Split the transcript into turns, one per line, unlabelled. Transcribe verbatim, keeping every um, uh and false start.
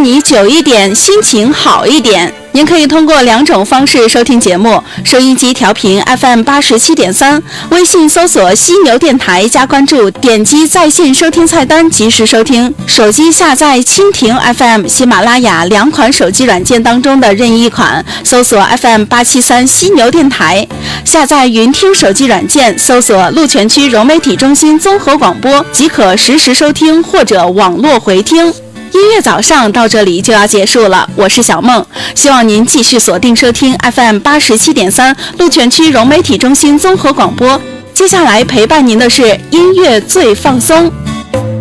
你久一点，心情好一点。您可以通过两种方式收听节目：收音机调频 F M 八十七点三，微信搜索犀牛电台加关注，点击在线收听菜单及时收听；手机下载蜻蜓 F M、喜马拉雅两款手机软件当中的任意一款，搜索 F M 八七三犀牛电台；下载云听手机软件，搜索鹿泉区融媒体中心综合广播，即可实时收听或者网络回听。音乐早上到这里就要结束了，我是小梦，希望您继续锁定收听 F M 八十七点三鹿泉区融媒体中心综合广播。接下来陪伴您的是音乐最放松。